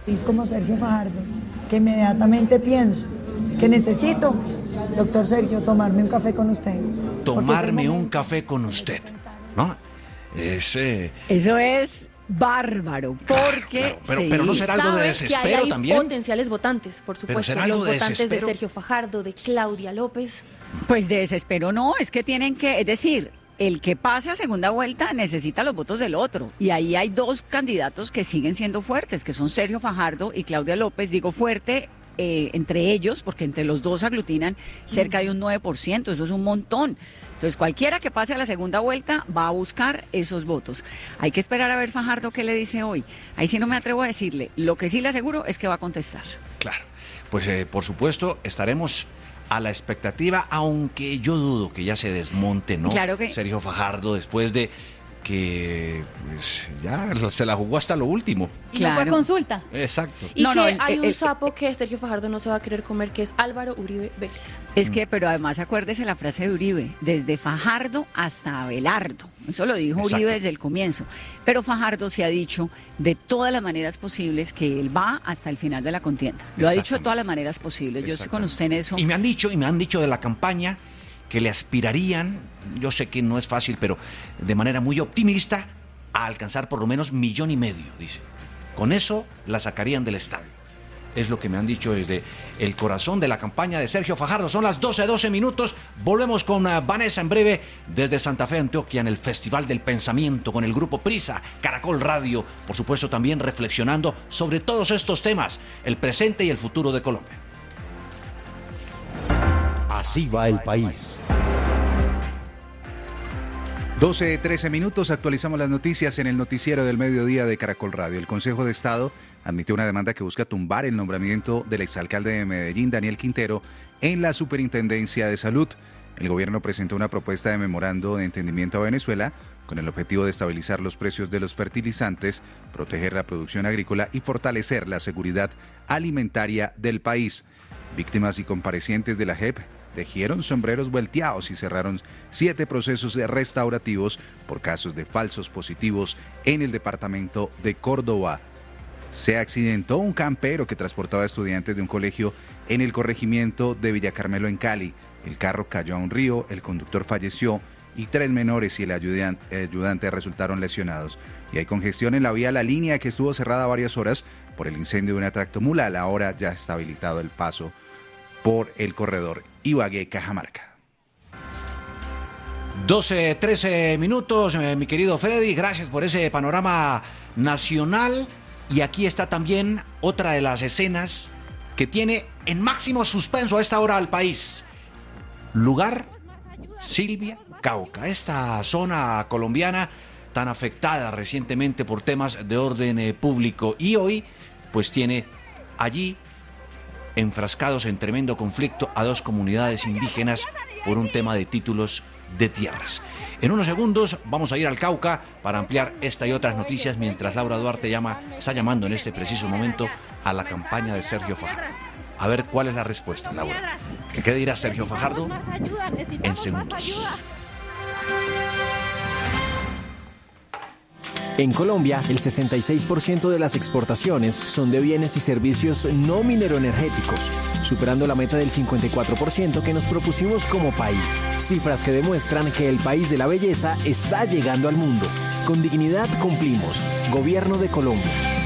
Es como Sergio Fajardo, que inmediatamente pienso que necesito, doctor Sergio, tomarme un café con usted. Tomarme un café con usted, ¿no? Eso es bárbaro, porque claro. Pero no será algo de desespero hay también. Potenciales votantes, por supuesto. ¿Será algo los de votantes desespero? de Sergio Fajardo, de Claudia López. Pues de desespero no, es que tienen que, es decir, el que pase a segunda vuelta necesita los votos del otro. Y ahí hay dos candidatos que siguen siendo fuertes, que son Sergio Fajardo y Claudia López. Digo fuerte entre ellos, porque entre los dos aglutinan cerca de un 9%, eso es un montón. Entonces cualquiera que pase a la segunda vuelta va a buscar esos votos. Hay que esperar a ver Fajardo qué le dice hoy. Ahí sí no me atrevo a decirle. Lo que sí le aseguro es que va a contestar. Claro, pues por supuesto estaremos a la expectativa, aunque yo dudo que ya se desmonte, ¿no? Claro que Sergio Fajardo, después de que pues, ya se la jugó hasta lo último. Y no fue consulta. Exacto. Y hay un sapo que Sergio Fajardo no se va a querer comer, que es Álvaro Uribe Vélez. Es que, pero además acuérdese la frase de Uribe, desde Fajardo hasta Abelardo. Eso lo dijo Uribe desde el comienzo. Pero Fajardo se ha dicho de todas las maneras posibles que él va hasta el final de la contienda. Lo ha dicho de todas las maneras posibles. Yo estoy con usted en eso. Y me han dicho de la campaña que le aspirarían, yo sé que no es fácil, pero de manera muy optimista, a alcanzar por lo menos 1,5 millones, dice. Con eso la sacarían del estadio. Es lo que me han dicho desde el corazón de la campaña de Sergio Fajardo. Son las 12 minutos. Volvemos con Vanessa en breve desde Santa Fe, Antioquia, en el Festival del Pensamiento con el grupo Prisa, Caracol Radio. Por supuesto, también reflexionando sobre todos estos temas, el presente y el futuro de Colombia. Así va el país. 12:13 minutos, actualizamos las noticias en el noticiero del mediodía de Caracol Radio. El Consejo de Estado admitió una demanda que busca tumbar el nombramiento del exalcalde de Medellín, Daniel Quintero, en la Superintendencia de Salud. El gobierno presentó una propuesta de memorando de entendimiento a Venezuela con el objetivo de estabilizar los precios de los fertilizantes, proteger la producción agrícola y fortalecer la seguridad alimentaria del país. Víctimas y comparecientes de la JEP tejieron sombreros volteados y cerraron 7 procesos restaurativos por casos de falsos positivos en el departamento de Córdoba. Se accidentó un campero que transportaba estudiantes de un colegio en el corregimiento de Villacarmelo en Cali. El carro cayó a un río, el conductor falleció y 3 menores y el ayudante resultaron lesionados. Y hay congestión en la vía La Línea, que estuvo cerrada varias horas por el incendio de una tractomula. Ahora ya está habilitado el paso por el corredor Ibagué-Cajamarca. 12:13 minutos, mi querido Freddy, gracias por ese panorama nacional. Y aquí está también otra de las escenas que tiene en máximo suspenso a esta hora al país. Lugar, Silvia, Cauca, esta zona colombiana tan afectada recientemente por temas de orden público. Y hoy, pues tiene allí enfrascados en tremendo conflicto a 2 comunidades indígenas por un tema de títulos de tierras. En unos segundos vamos a ir al Cauca para ampliar esta y otras noticias mientras Laura Duarte está llamando en este preciso momento a la campaña de Sergio Fajardo. A ver cuál es la respuesta, Laura. ¿Qué dirá Sergio Fajardo? En segundos. En Colombia, el 66% de las exportaciones son de bienes y servicios no mineroenergéticos, superando la meta del 54% que nos propusimos como país. Cifras que demuestran que el país de la belleza está llegando al mundo. Con dignidad cumplimos. Gobierno de Colombia.